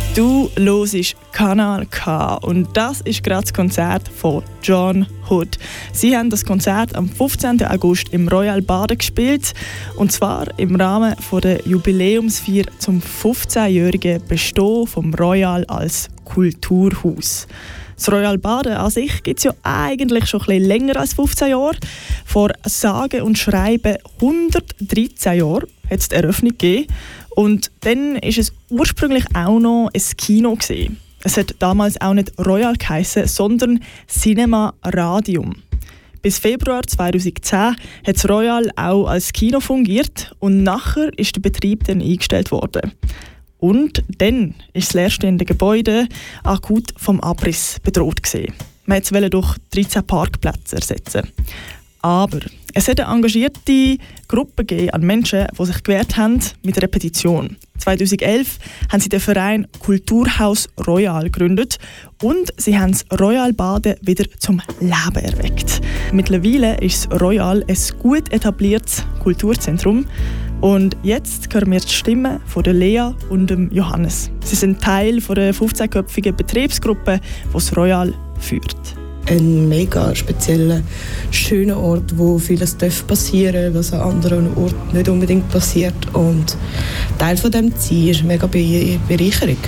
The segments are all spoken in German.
Du hörst Kanal K und das ist gerade das Konzert von John Hood. Sie haben das Konzert am 15. August im Royal Baden gespielt und zwar im Rahmen der Jubiläumsfeier zum 15-jährigen Bestehen vom Royal als Kulturhaus. Das Royal Baden an sich gibt es ja eigentlich schon ein bisschen länger als 15 Jahre. Vor sage und schreibe 113 Jahren hat es die Eröffnung gegeben. Und dann war es ursprünglich auch noch ein Kino gewesen. Es hat damals auch nicht Royal geheissen, sondern Cinema Radium. Bis Februar 2010 hat das Royal auch als Kino fungiert und nachher ist der Betrieb dann eingestellt worden. Und dann ist das leerstehende Gebäude akut vom Abriss bedroht gewesen. Man wollte es durch 13 Parkplätze ersetzen. Aber es hat eine engagierte Gruppe gegeben an Menschen, die sich gewehrt haben mit einer Petition. 2011 haben sie den Verein Kulturhaus Royal gegründet und sie haben das Royal Baden wieder zum Leben erweckt. Mittlerweile ist das Royal ein gut etabliertes Kulturzentrum. Und jetzt hören wir die Stimmen von der Lea und dem Johannes. Sie sind Teil der 15-köpfigen Betriebsgruppe, die das Royal führt. Ein mega spezieller, schöner Ort, wo vieles passieren darf, was an anderen Orten nicht unbedingt passiert. Und Teil von dem Ziel ist mega Bereicherung.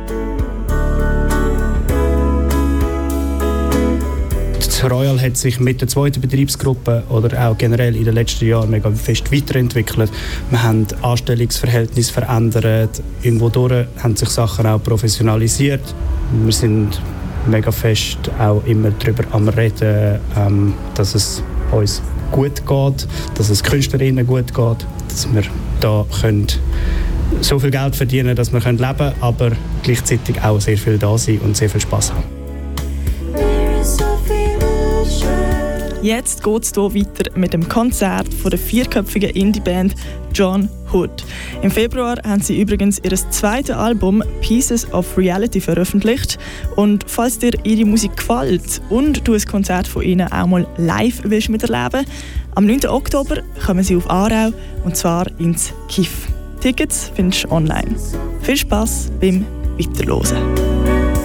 Das Royal hat sich mit der zweiten Betriebsgruppe oder auch generell in den letzten Jahren mega fest weiterentwickelt. Wir haben Anstellungsverhältnisse verändert, irgendwo durch haben sich Sachen auch professionalisiert. Wir sind mega fest auch immer darüber am Reden, dass es uns gut geht, dass es Künstlerinnen gut geht, dass wir da können so viel Geld verdienen, dass wir leben können, aber gleichzeitig auch sehr viel da sein und sehr viel Spass haben. Jetzt geht es hier weiter mit dem Konzert von der vierköpfigen Indie-Band John Hood. Im Februar haben sie übrigens ihr zweites Album Pieces of Reality veröffentlicht. Und falls dir ihre Musik gefällt und du ein Konzert von ihnen auch mal live willst miterleben, am 9. Oktober kommen sie auf Aarau und zwar ins KIF. Tickets findest du online. Viel Spass beim Weiterhören.